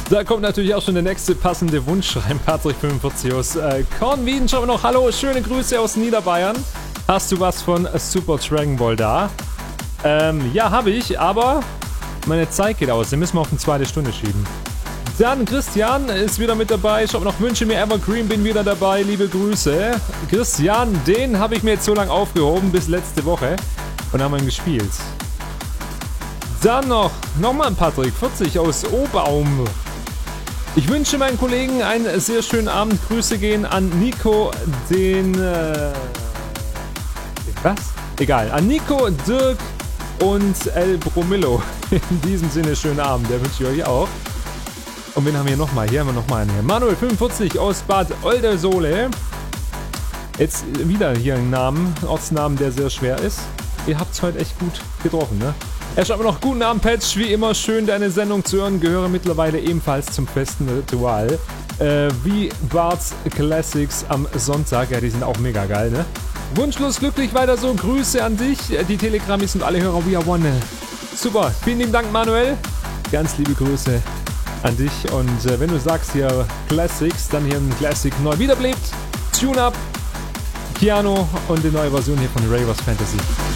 Da kommt natürlich auch schon der nächste passende Wunsch rein. Patrick45 aus Kornwieden. Schauen wir noch. Hallo, schöne Grüße aus Niederbayern. Hast du was von Super Dragon Ball da? Ja, habe ich, aber meine Zeit geht aus. Den müssen wir auf eine zweite Stunde schieben. Dann Christian ist wieder mit dabei. Schaut noch, wünsche mir Evergreen, bin wieder dabei. Liebe Grüße. Christian, den habe ich mir jetzt so lange aufgehoben, bis letzte Woche. Und haben ihn gespielt. Dann nochmal ein Patrick40 aus Obaum. Ich wünsche meinen Kollegen einen sehr schönen Abend. Grüße gehen an Nico, was? Egal. An Nico, Dirk und El Bromillo. In diesem Sinne, schönen Abend. Der wünsche ich euch auch. Und wen haben wir hier nochmal? Hier haben wir nochmal einen hier. Manuel45 aus Bad Oldesloe. Jetzt wieder hier einen Namen, Ortsnamen, der sehr schwer ist. Ihr habt es heute echt gut getroffen, ne? Er schreibt mir noch, guten Abend, Patch. Wie immer schön, deine Sendung zu hören. Gehöre mittlerweile ebenfalls zum festen Ritual. Wie Bart's Classics am Sonntag. Ja, die sind auch mega geil, ne? Wunschlos glücklich weiter so. Grüße an dich. Die Telegrammis und alle Hörer, we are one. Super. Vielen lieben Dank, Manuel. Ganz liebe Grüße an dich. Und wenn du sagst hier Classics, dann hier ein Classic neu wiederbelebt. Tune-Up, Piano und die neue Version hier von Ravers Fantasy.